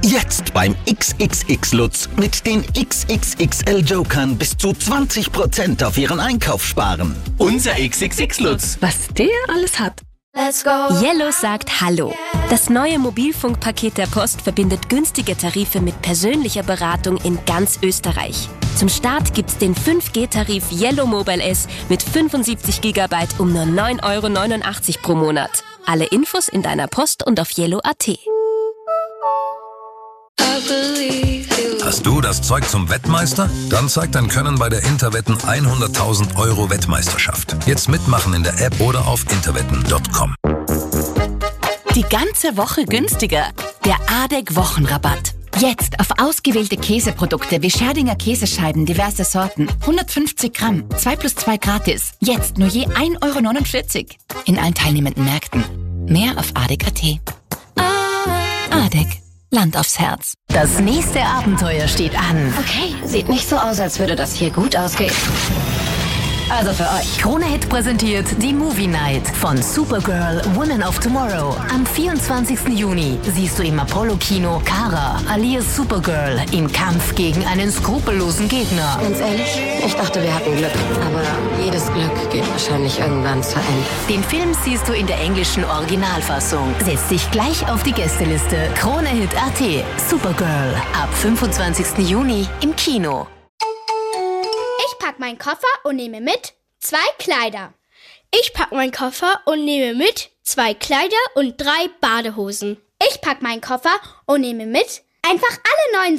Jetzt beim XXX Lutz mit den XXXL Jokern bis zu 20% auf Ihren Einkauf sparen. Unser XXX Lutz. Was der alles hat. Let's go. Yellow sagt Hallo. Das neue Mobilfunkpaket der Post verbindet günstige Tarife mit persönlicher Beratung in ganz Österreich. Zum Start gibt's den 5G-Tarif Yellow Mobile S mit 75 GB um nur 9,89 € pro Monat. Alle Infos in deiner Post und auf yellow.at. Hast du das Zeug zum Wettmeister? Dann zeig dein Können bei der Interwetten 100.000 € Wettmeisterschaft. Jetzt mitmachen in der App oder auf interwetten.com. Die ganze Woche günstiger. Der ADEC-Wochenrabatt. Jetzt auf ausgewählte Käseprodukte wie Scherdinger Käsescheiben, diverse Sorten. 150 Gramm, 2+2 gratis. Jetzt nur je 1,49 € in allen teilnehmenden Märkten. Mehr auf ADEC.at. ADEC. Land aufs Herz. Das nächste Abenteuer steht an. Okay, sieht nicht so aus, als würde das hier gut ausgehen. Also für euch. Krone Hit präsentiert die Movie Night von Supergirl Women of Tomorrow. Am 24. Juni siehst du im Apollo-Kino Kara alias Supergirl im Kampf gegen einen skrupellosen Gegner. Ganz ehrlich, ich dachte, wir hatten Glück. Aber jedes Glück geht wahrscheinlich irgendwann zu Ende. Den Film siehst du in der englischen Originalfassung. Setz dich gleich auf die Gästeliste. KroneHit.at. Supergirl. Ab 25. Juni im Kino. Ich pack meinen Koffer und nehme mit 2 Kleider. Ich pack meinen Koffer und nehme mit 2 Kleider und 3 Badehosen. Ich pack meinen Koffer und nehme mit einfach alle neuen